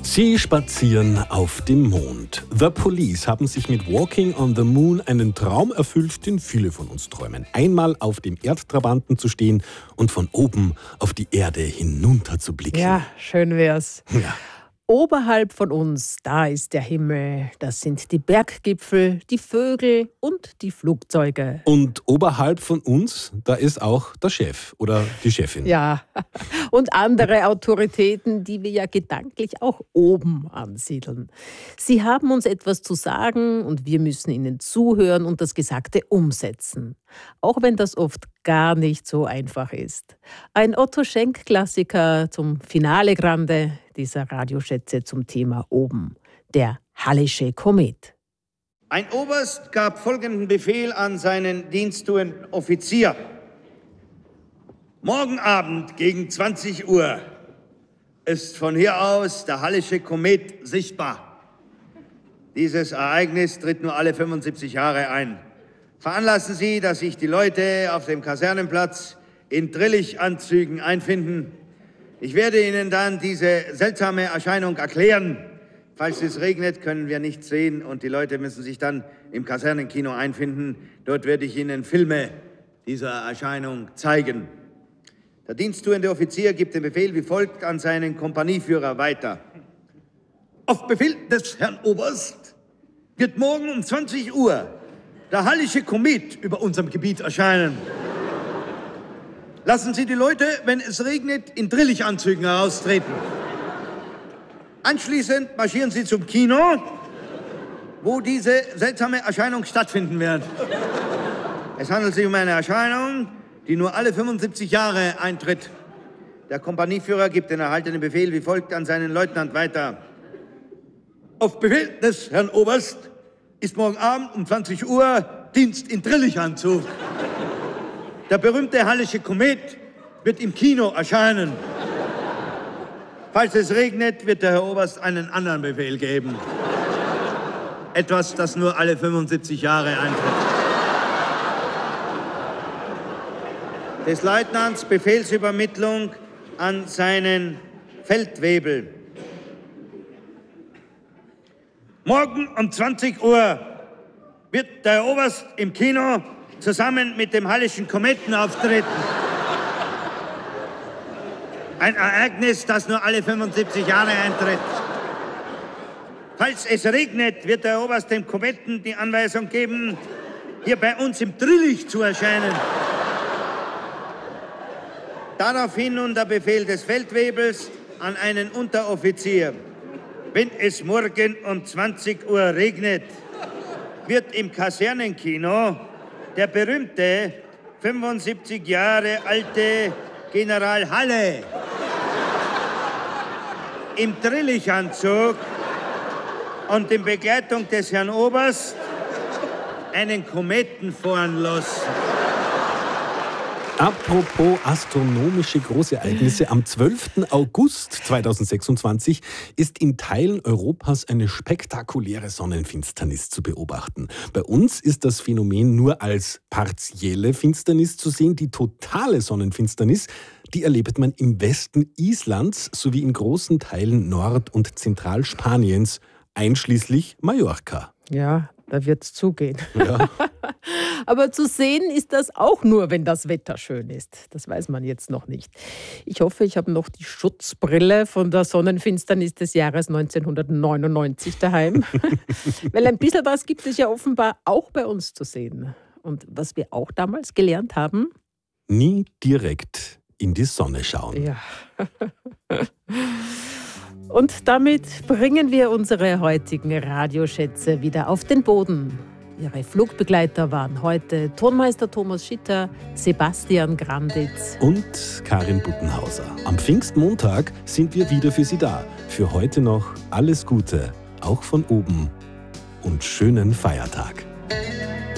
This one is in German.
Sie spazieren auf dem Mond. The Police haben sich mit Walking on the Moon einen Traum erfüllt, den viele von uns träumen. Einmal auf dem Erdtrabanten zu stehen und von oben auf die Erde hinunter zu blicken. Ja, schön wär's. Ja. Oberhalb von uns, da ist der Himmel. Das sind die Berggipfel, die Vögel und die Flugzeuge. Und oberhalb von uns, da ist auch der Chef oder die Chefin. Ja, und andere Autoritäten, die wir ja gedanklich auch oben ansiedeln. Sie haben uns etwas zu sagen und wir müssen ihnen zuhören und das Gesagte umsetzen. Auch wenn das oft gar nicht so einfach ist. Ein Otto Schenk-Klassiker zum Finale Grande dieser Radioschätze zum Thema oben. Der Hallische Komet. Ein Oberst gab folgenden Befehl an seinen diensttuenden Offizier. Morgen Abend gegen 20 Uhr ist von hier aus der Hallische Komet sichtbar. Dieses Ereignis tritt nur alle 75 Jahre ein. Veranlassen Sie, dass sich die Leute auf dem Kasernenplatz in Drillichanzügen einfinden. Ich werde Ihnen dann diese seltsame Erscheinung erklären. Falls es regnet, können wir nichts sehen und die Leute müssen sich dann im Kasernenkino einfinden. Dort werde ich Ihnen Filme dieser Erscheinung zeigen. Der diensttuende Offizier gibt den Befehl wie folgt an seinen Kompanieführer weiter. Auf Befehl des Herrn Oberst wird morgen um 20 Uhr der Hallische Komet über unserem Gebiet erscheinen. Lassen Sie die Leute, wenn es regnet, in Drillichanzügen heraustreten. Anschließend marschieren Sie zum Kino, wo diese seltsame Erscheinung stattfinden wird. Es handelt sich um eine Erscheinung, die nur alle 75 Jahre eintritt. Der Kompanieführer gibt den erhaltenen Befehl wie folgt an seinen Leutnant weiter. Auf Befehl des Herrn Oberst ist morgen Abend um 20 Uhr Dienst in Drillichanzug. Der berühmte Hallische Komet wird im Kino erscheinen. Falls es regnet, wird der Herr Oberst einen anderen Befehl geben. Etwas, das nur alle 75 Jahre eintritt. Des Leutnants Befehlsübermittlung an seinen Feldwebel. Morgen um 20 Uhr wird der Herr Oberst im Kino zusammen mit dem Hallischen Kometen auftreten. Ein Ereignis, das nur alle 75 Jahre eintritt. Falls es regnet, wird der Herr Oberst dem Kometen die Anweisung geben, hier bei uns im Drillich zu erscheinen. Daraufhin nun der Befehl des Feldwebels an einen Unteroffizier. Wenn es morgen um 20 Uhr regnet, wird im Kasernenkino der berühmte 75 Jahre alte General Halle im Drillichanzug und in Begleitung des Herrn Oberst einen Kometen fahren lassen. Apropos astronomische Großereignisse, am 12. August 2026 ist in Teilen Europas eine spektakuläre Sonnenfinsternis zu beobachten. Bei uns ist das Phänomen nur als partielle Finsternis zu sehen. Die totale Sonnenfinsternis, die erlebt man im Westen Islands sowie in großen Teilen Nord- und Zentralspaniens, einschließlich Mallorca. Ja, da wird's zugehen. Ja. Aber zu sehen ist das auch nur, wenn das Wetter schön ist. Das weiß man jetzt noch nicht. Ich hoffe, ich habe noch die Schutzbrille von der Sonnenfinsternis des Jahres 1999 daheim. Weil ein bisschen was gibt es ja offenbar auch bei uns zu sehen. Und was wir auch damals gelernt haben? Nie direkt in die Sonne schauen. Ja. Und damit bringen wir unsere heutigen Radioschätze wieder auf den Boden. Ihre Flugbegleiter waren heute Tonmeister Thomas Schitter, Sebastian Granditz und Karin Buttenhauser. Am Pfingstmontag sind wir wieder für Sie da. Für heute noch alles Gute, auch von oben und schönen Feiertag.